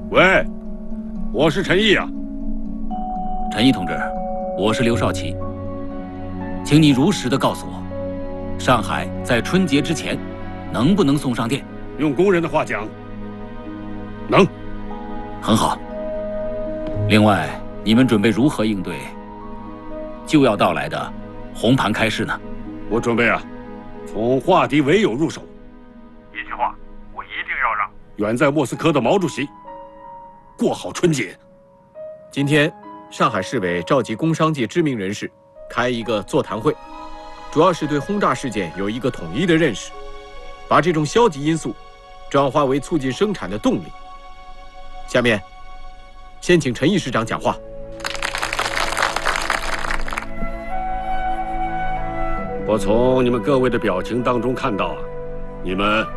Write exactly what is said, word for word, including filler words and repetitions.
喂，我是陈毅啊。 陈毅同志，我是刘少奇，请你如实的告诉我，上海在春节之前能不能送上电？ 用工人的话讲，能。 很好。另外，你们准备如何应对就要到来的红盘开市呢？ 我准备啊，从化敌为友入手。 一句话，我一定要让远在莫斯科的毛主席过好春节。 今天，上海市委召集工商界知名人士，开一个座谈会，主要是对轰炸事件有一个统一的认识，把这种消极因素转化为促进生产的动力。下面，先请陈毅市长讲话。 我从你们各位的表情当中看到啊，你们